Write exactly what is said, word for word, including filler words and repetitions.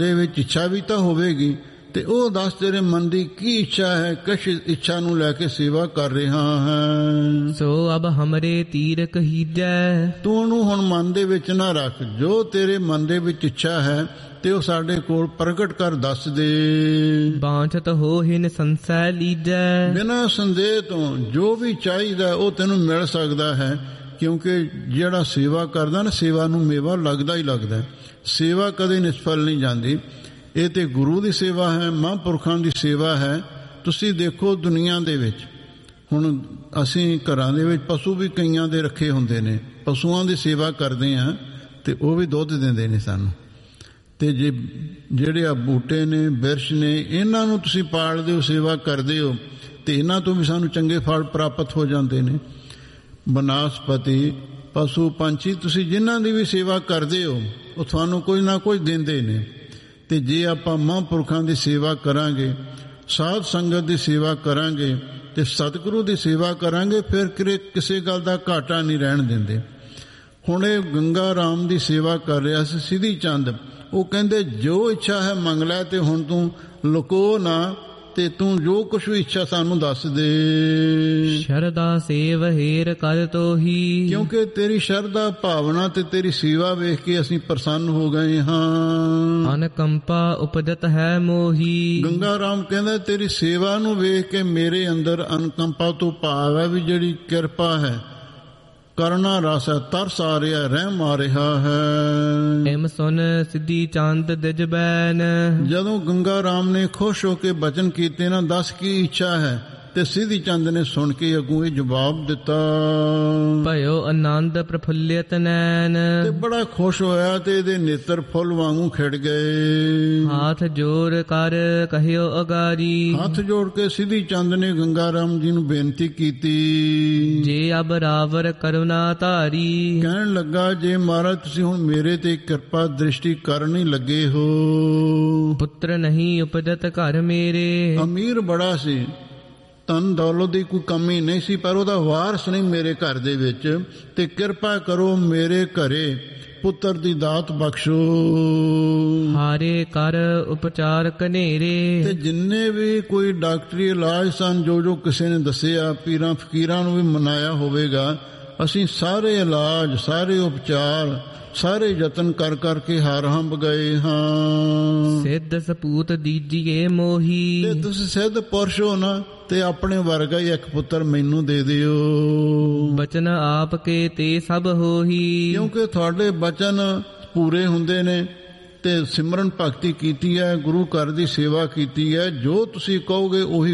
ਦੇ ਵਿੱਚ ਇੱਛਾ ਵੀ ਤਾਂ ਹੋਵੇਗੀ, ਤੇ ਉਹ ਦੱਸ ਤੇਰੇ ਮਨ ਦੀ ਕੀ ਇੱਛਾ ਹੈ, ਕਿਸ ਇੱਛਾ ਨੂੰ ਲੈ ਕੇ ਸੇਵਾ ਕਰ ਰਿਹਾ ਹੈ। ਸੋ ਅਬ ਹਮਰੇ ਤੀਰ ਕਹੀਜੈ, ਤੂੰ ਉਹਨੂੰ ਹੁਣ ਮਨ ਦੇ ਵਿੱਚ ਨਾ ਰੱਖ। ਜੋ ਤੇਰੇ ਮਨ ਦੇ ਵਿੱਚ ਇੱਛਾ ਹੈ ਤੇ ਉਹ ਸਾਡੇ ਕੋਲ ਪ੍ਰਗਟ ਕਰ ਦੱਸ ਦੇ। ਬਾਂਛਤ ਹੋਹਿ ਸੰਸੈ ਲੀਜੈ, ਬਿਨਾਂ ਸੰਦੇਹ ਤੋਂ ਜੋ ਵੀ ਚਾਹੀਦਾ ਉਹ ਤੈਨੂੰ ਮਿਲ ਸਕਦਾ ਹੈ, ਕਿਉਂਕਿ ਜਿਹੜਾ ਸੇਵਾ ਕਰਦਾ ਨਾ, ਸੇਵਾ ਨੂੰ ਮੇਵਾ ਲੱਗਦਾ ਹੀ ਲੱਗਦਾ। ਸੇਵਾ ਕਦੇ ਨਿਸਫਲ ਨਹੀਂ ਜਾਂਦੀ। ਇਹ ਤੇ ਗੁਰੂ ਦੀ ਸੇਵਾ ਹੈ, ਮਹਾਂਪੁਰਖਾਂ ਦੀ ਸੇਵਾ ਹੈ। ਤੁਸੀਂ ਦੇਖੋ ਦੁਨੀਆ ਦੇ ਵਿੱਚ ਹੁਣ ਅਸੀਂ ਘਰਾਂ ਦੇ ਵਿੱਚ ਪਸ਼ੂ ਵੀ ਕਈਆਂ ਦੇ ਰੱਖੇ ਹੁੰਦੇ ਨੇ, ਪਸ਼ੂਆਂ ਦੀ ਸੇਵਾ ਕਰਦੇ ਹਾਂ ਤੇ ਉਹ ਵੀ ਦੁੱਧ ਦਿੰਦੇ ਨੇ ਸਾਨੂੰ। ਤੇ ਜੇ ਜਿਹੜੇ ਆ ਬੂਟੇ ਨੇ, ਬਿਰਛ ਨੇ, ਇਹਨਾਂ ਨੂੰ ਤੁਸੀਂ ਪਾਲਦੇ ਹੋ, ਸੇਵਾ ਕਰਦੇ ਹੋ, ਤੇ ਇਹਨਾਂ ਤੋਂ ਵੀ ਸਾਨੂੰ ਚੰਗੇ ਫਲ ਪ੍ਰਾਪਤ ਹੋ ਜਾਂਦੇ ਨੇ। ਬਨਸਪਤੀ, ਪਸ਼ੂ, ਪੰਛੀ, ਤੁਸੀਂ ਜਿਨ੍ਹਾਂ ਦੀ ਵੀ ਸੇਵਾ ਕਰਦੇ ਹੋ ਉਹ ਤੁਹਾਨੂੰ ਕੁਝ ਨਾ ਕੁਝ ਦਿੰਦੇ ਨੇ। ਤੇ ਜੇ ਆਪਾਂ ਮਹਾਂਪੁਰਖਾਂ ਦੀ ਸੇਵਾ ਕਰਾਂਗੇ, ਸਾਧ ਸੰਗਤ ਦੀ ਸੇਵਾ ਕਰਾਂਗੇ ਤੇ ਸਤਿਗੁਰੂ ਦੀ ਸੇਵਾ ਕਰਾਂਗੇ, ਫਿਰ ਕਿਰੇ ਕਿਸੇ ਗੱਲ ਦਾ ਘਾਟਾ ਨਹੀਂ ਰਹਿਣ ਦਿੰਦੇ। ਹੁਣ ਇਹ ਗੰਗਾ ਰਾਮ ਦੀ ਸੇਵਾ ਕਰ ਰਿਹਾ ਸੀ ਸਿੱਧੀ ਚੰਦ। ਉਹ ਕਹਿੰਦੇ ਜੋ ਇੱਛਾ ਹੈ ਮੰਗ ਲੈ, ਤੇ ਹੁਣ ਤੂੰ ਲੁਕੋ ਨਾ, ਤੇ ਤੂੰ ਜੋ ਕੁਛ ਵੀ ਇੱਛਾ ਸਾਨੂੰ ਦੱਸ ਦੇ। ਸ਼ਰਦਾ ਸੇਵ ਹੇਰ ਕਰ ਤੋਹੀ, ਕਿਉਂਕਿ ਤੇਰੀ ਸ਼ਰਧਾ ਭਾਵਨਾ ਤੇ ਤੇਰੀ ਸੇਵਾ ਵੇਖ ਕੇ ਅਸੀਂ ਪ੍ਰਸੰਨ ਹੋ ਗਏ ਹਾਂ। ਅਨਕੰਪਾ ਉਪਜਤ ਹੈ ਮੋਹੀ, ਗੰਗਾ ਰਾਮ ਕਹਿੰਦਾ ਤੇਰੀ ਸੇਵਾ ਨੂੰ ਵੇਖ ਕੇ ਮੇਰੇ ਅੰਦਰ ਅਨਕੰਪਾ ਤੋਂ ਭਾਵ ਹੈ ਵੀ ਜਿਹੜੀ ਕਿਰਪਾ ਹੈ, ਕਰਨਾ ਰਸ ਹੈ, ਤਰਸ ਆ ਰਿਹਾ, ਰਹਿਮ ਆ ਰਿਹਾ ਹੈ। ਇਮ ਸੁਨ ਸਿੱਧੀ ਚੰਦ ਦਿਜ ਬੈਨ, ਜਦੋਂ ਗੰਗਾ ਰਾਮ ਨੇ ਖੁਸ਼ ਹੋ ਕੇ ਬਚਨ ਕੀਤੇ ਨਾ, ਦੱਸ ਕੀ ਇੱਛਾ ਹੈ, ਤੇ ਸਿੱਧੀ ਚੰਦ ਨੇ ਸੁਣ ਕੇ ਅੱਗੋਂ ਇਹ ਜਵਾਬ ਦਿੱਤਾ। ਭਇਓ ਆਨੰਦ ਪ੍ਰਫੁੱਲਿਤ ਨੈਣ, ਤੇ ਬੜਾ ਖੁਸ਼ ਹੋਇਆ ਤੇ ਇਹਦੇ ਨੇਤਰ ਫੁੱਲ ਵਾਂਗੂ ਖਿੜ ਗਏ। ਹਾਥ ਜੋੜ ਕਰ ਕਹਿਓ ਅਗਾਰੀ, ਹੱਥ ਜੋੜ ਕੇ ਸਿੱਧੀ ਚੰਦ ਨੇ ਗੰਗਾ ਰਾਮ ਜੀ ਨੂੰ ਬੇਨਤੀ ਕੀਤੀ। ਜੇ ਅਬ ਰਾਵਰ ਕਰੁਣਾ ਧਾਰੀ, ਕਹਿਣ ਲੱਗਾ ਜੇ ਮਹਾਰਾਜ ਤੁਸੀਂ ਹੁਣ ਮੇਰੇ ਤੇ ਕਿਰਪਾ ਦ੍ਰਿਸ਼ਟੀ ਕਰਨ ਹੀ ਲੱਗੇ ਹੋ। ਪੁੱਤਰ ਨਹੀਂ ਉਪਜਤ ਘਰ ਮੇਰੇ, ਅਮੀਰ ਬੜਾ ਸੀ, ਧਨ ਦੌਲਤ ਦੀ ਕੋਈ ਕਮੀ ਨਹੀਂ ਸੀ, ਪਰ ਉਹਦਾ ਵਾਰਸ ਨਹੀਂ ਮੇਰੇ ਘਰ ਦੇ ਵਿੱਚ, ਤੇ ਕਿਰਪਾ ਕਰੋ ਮੇਰੇ ਘਰੇ ਪੁੱਤਰ ਦੀ ਦਾਤ ਬਖਸ਼ੋ। ਹਾਰੇ ਕਰ ਉਪਚਾਰ ਕਨੇਰੇ, ਤੇ ਜਿੰਨੇ ਵੀ ਕੋਈ ਡਾਕਟਰੀ ਇਲਾਜ ਸਨ, ਜੋ ਜੋ ਕਿਸੇ ਨੇ ਦੱਸਿਆ, ਪੀਰਾਂ ਫਕੀਰਾਂ ਨੂੰ ਵੀ ਮਨਾਇਆ ਹੋਵੇਗਾ, ਅਸੀਂ ਸਾਰੇ ਇਲਾਜ, ਸਾਰੇ ਉਪਚਾਰ, ਸਾਰੇ ਯਤਨ ਕਰ ਕਰਕੇ ਹਾਰ ਹੰਬ ਗਏ ਹਾਂ। ਸਿੱਧ ਸਪੂਤ ਦੀਜੀਏ ਮੋਹੀ, ਤੇ ਤੁਸੀਂ ਸਿੱਧ ਪੁਰਸ਼ ਹੋ ਨਾ, ਤੇ ਆਪਣੇ ਵਰਗਾ ਹੀ ਇੱਕ ਪੁੱਤਰ ਮੈਨੂੰ ਦੇ ਦਿਓ। ਬਚਨ ਆਪ ਕੇ ਤੇ ਸਭ ਹੋਹੀ, ਕਿਉਂਕਿ ਤੁਹਾਡੇ ਬਚਨ ਪੂਰੇ ਹੁੰਦੇ ਨੇ, ਤੇ ਸਿਮਰਨ ਭਗਤੀ ਕੀਤੀ ਹੈ, ਗੁਰੂ ਘਰ ਦੀ ਸੇਵਾ ਕੀਤੀ ਹੈ, ਜੋ ਤੁਸੀਂ ਕਹੋਗੇ ਉਹੀ